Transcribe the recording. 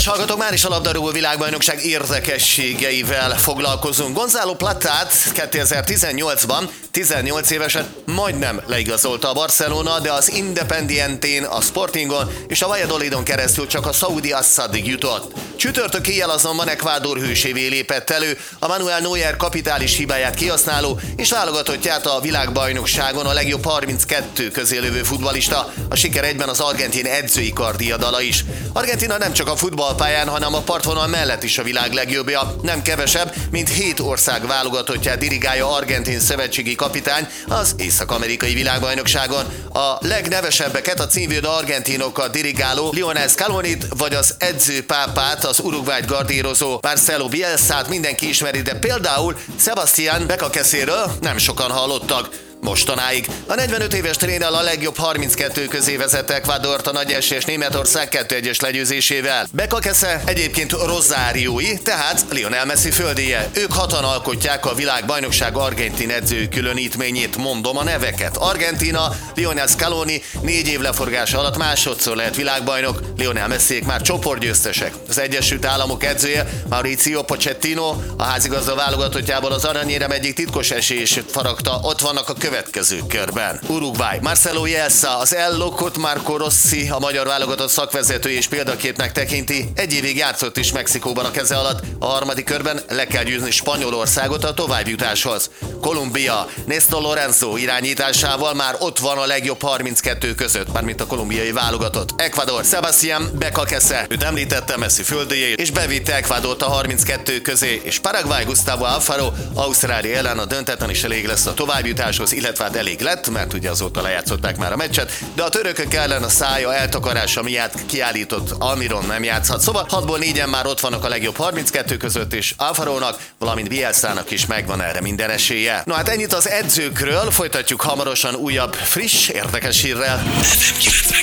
Hallgatók, már is a labdarúgó világbajnokság érdekességeivel foglalkozunk. Gonzalo Platát 2018-ban 18 évesen majdnem leigazolta a Barcelona, de az Independientén, a Sportingon és a Valladolidon keresztül csak a Saudi Assadig jutott. Csütörtök éjjel azonban Ecuador hősévé lépett elő, a Manuel Neuer kapitális hibáját kihasználó és válogatottját a világbajnokságon a legjobb 32 közé lövő futballista. A siker egyben az argentin edzői kardiadala is. Argentina nem csak a futballpályán, hanem a partvonal mellett is a világ legjobbja. Nem kevesebb, mint 7 ország válogatottját dirigálja argentin szövetségi kapitány az észak-amerikai világbajnokságon. A legnevesebbeket, a címvédő argentinokat dirigáló Lionel Scalonit vagy az edzőpápát, az Uruguayt gardírozó Marcelo Bielsát mindenki ismeri, de például Sebastián Becasséről nem sokan hallottak mostanáig. A 45 éves tréner a legjobb 32 közé vezette Ecuadort a nagy esélyes Németország 2-1-es legyőzésével. Becasser egyébként rozáriói, tehát Lionel Messi földéje. Ők hatan alkotják a világbajnokság argentin edző különítményét, mondom a neveket. Argentina, Lionel Scaloni 4 év leforgása alatt másodszor lehet világbajnok, Lionel Messiék már csoportgyőztesek. Az Egyesült Államok edzője Mauricio Pochettino a házigazda válogatottjából az aranyérem egyik titkos esélyesét faragta, ott vannak a következő körben. Uruguay, Marcelo Bielsa, az El Locot Marco Rossi, a magyar válogatott szakvezetője és példaképnek tekinti, egy évig játszott is Mexikóban a keze alatt, a harmadik körben le kell győzni Spanyolországot a továbbjutáshoz. Kolumbia, Néstor Lorenzo irányításával már ott van a legjobb 32 között, mármint a kolumbiai válogatott. Ecuador, Sebastián Becasser, őt említette Messi földéjét, és bevitte Ecuadort a 32 közé, és Paraguay, Gustavo Alfaro, Ausztrália ellen a döntetlen is elég lesz a továbbjutáshoz, illetve hát elég lett, mert ugye azóta lejátszották már a meccset, de a törökök ellen a szája eltakarása miatt kiállított Almiron nem játszhat. Szóval 6-ból 4-en már ott vannak a legjobb 32 között, és Alfarónak, valamint Bielsának is megvan erre minden esélye. No hát ennyit az edzőkről, folytatjuk hamarosan újabb, friss, érdekes hírrel.